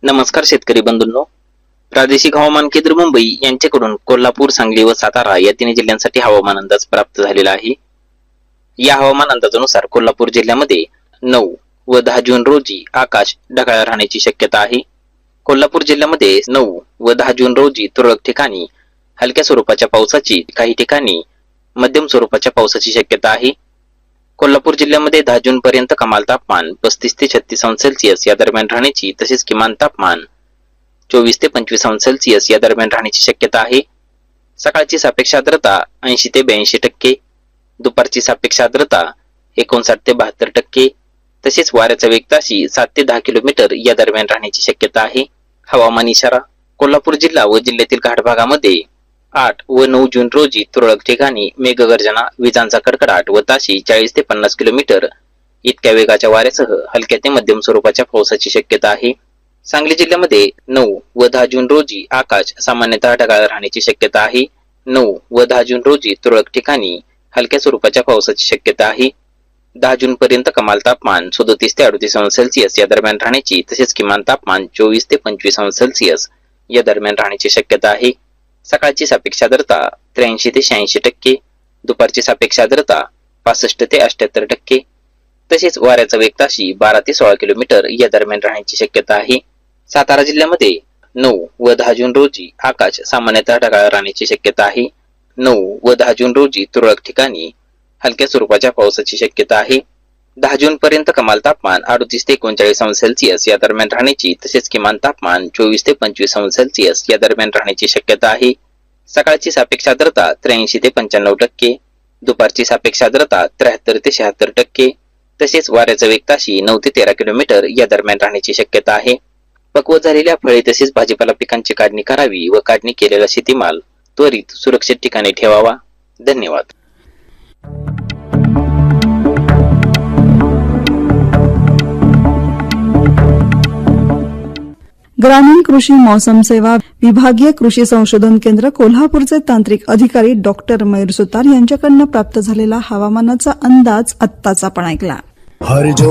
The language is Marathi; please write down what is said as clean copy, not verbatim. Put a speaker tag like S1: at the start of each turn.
S1: नमस्कार शेतकरी बंधूंनो, प्रादेशिक हवामान केंद्र मुंबई यांच्याकडून कोल्हापूर, सांगली व सातारा या तिन्ही जिल्ह्यांसाठी हवामान अंदाज प्राप्त झालेला आहे। या हवामान अंदाजानुसार कोल्हापूर जिल्ह्यामध्ये 9 व 10 जून रोजी आकाश ढगाळ राहण्याची शक्यता आहे। कोल्हापूर जिल्ह्यामध्ये 9 व 10 जून रोजी तुरळक ठिकाणी हलक्या स्वरूपाच्या पावसाची, काही ठिकाणी मध्यम स्वरूपाच्या पावसाची शक्यता आहे। कोल्हापूर जिल्ह्यामध्ये 10 जून पर्यंत कमाल तापमान 35 ते 36 अंश सेल्सिअस या दरम्यान राहण्याची, तसेच किमान तापमान 24 ते 25 अंश सेल्सिअस या दरम्यान राहण्याची शक्यता आहे। सकाळची सापेक्ष आर्द्रता 80 ते 82%, दुपारची सापेक्ष आर्द्रता 59 ते 72%, तसेच वाऱ्याचा वेग ताशी 7 ते 10 किलोमीटर या दरम्यान राहण्याची शक्यता आहे। हवामान इशारा: कोल्हापूर जिल्हा व जिल्ह्यातील घाटभागामध्ये 8 व 9 जून रोजी तुरळक ठिकाणी मेघगर्जना, विजांचा कडकडाट व ताशी 40 ते 50 किलोमीटर इतक्या वेगाच्या वाऱ्यासह हलक्या ते मध्यम स्वरूपाच्या पावसाची शक्यता आहे। सांगली जिल्ह्यामध्ये 9 व 10 जून रोजी आकाश सामान्यतः ढगाळ राहण्याची शक्यता आहे। 9 व 10 जून रोजी तुरळक ठिकाणी हलक्या स्वरूपाच्या पावसाची शक्यता आहे। 10 जून पर्यंत कमाल तापमान 37 ते 38 अंश सेल्सिअस या दरम्यान राहण्याची, तसेच किमान तापमान 24 ते 25 अंश सेल्सिअस या दरम्यान राहण्याची शक्यता आहे। सकाळची सापेक्ष आर्द्रता 83 ते 86%, दुपारची सापेक्ष आर्द्रता 65 ते 78%, तसेच वाऱ्याचा वेग ताशी 12 ते 16 किलोमीटर या दरम्यान राहण्याची शक्यता आहे। सातारा जिल्ह्यामध्ये 9 व 10 जून रोजी आकाश सामान्यतः ढगाळ राहण्याची शक्यता आहे। 9 व 10 जून रोजी तुरळक ठिकाणी हलक्या स्वरूपाच्या पावसाची शक्यता आहे। 10 जून पर्यंत कमाल तापमान 38 ते 39 अंश सेल्सिअस या दरम्यान राहण्याची, तसेच किमान तापमान 24 ते 25 अंश सेल्सिअस या दरम्यान राहण्याची शक्यता आहे। सकाळची सापेक्ष आर्द्रता 83 ते 95%, दुपारची सापेक्ष आर्द्रता 73 ते 76%, तसेच वाऱ्याचा वेग ताशी 9 ते 13 किलोमीटर या दरम्यान राहण्याची शक्यता आहे। पक्व झालेल्या फळे तसेच भाजीपाला पिकांची काढणी करावी व काढणी केलेला शेतीमाल त्वरित सुरक्षित ठिकाणी ठेवावा। धन्यवाद।
S2: ग्रामीण कृषी मौसम सेवा विभागीय कृषी संशोधन केंद्र कोल्हापूरचे तांत्रिक अधिकारी डॉक्टर मयूर सुतार यांच्याकडून प्राप्त झालेला हवामानाचा अंदाज आत्ताच आपण ऐकला।